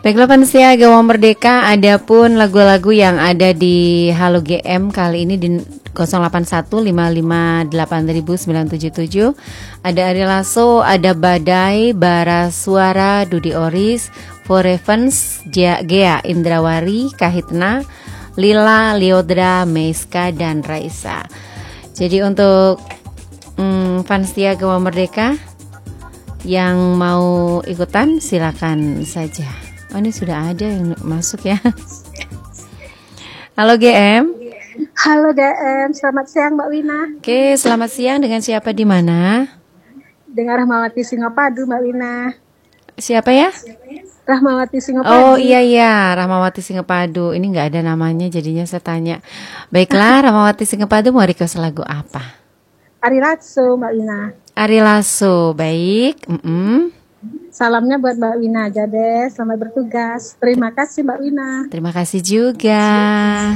Baiklah Vansia, Gawang Merdeka, ada pun lagu-lagu yang ada di Halo GM kali ini di 0815580977. Ada Ari Lasso, ada Badai, Bara Suara, Dudi Oris, Forevens, Gea Indrawari, Kahitna, Lila, Liodra, Meiska, dan Raisa. Jadi untuk Vansia Gawang Merdeka yang mau ikutan silakan saja. Oh, ini sudah ada yang masuk ya. Halo GM. Halo GM, selamat siang Mbak Wina. Oke, selamat siang. Dengan siapa di mana? Dengan Rahmawati Singapadu Mbak Wina. Siapa ya? Rahmawati Singapadu. Oh iya, Rahmawati Singapadu. Ini nggak ada namanya, jadinya saya tanya. Baiklah, Rahmawati Singapadu mau request lagu apa? Ari Lasso Mbak Wina. Ari Lasso, baik. Salamnya buat Mbak Wina aja deh. Selamat bertugas. Terima kasih Mbak Wina. Terima kasih juga.